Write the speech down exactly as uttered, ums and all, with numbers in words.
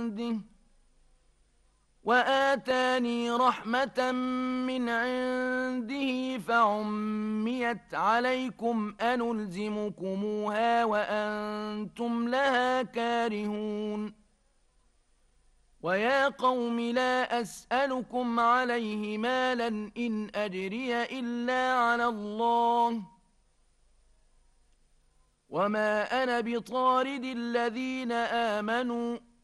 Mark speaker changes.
Speaker 1: عنده وآتاني رحمة من عنده فعميت عليكم أنلزمكموها وأنتم لها كارهون ويا قوم لا أسألكم عليه مالا إن أجري إلا على الله وما أنا بطارد الذين آمنوا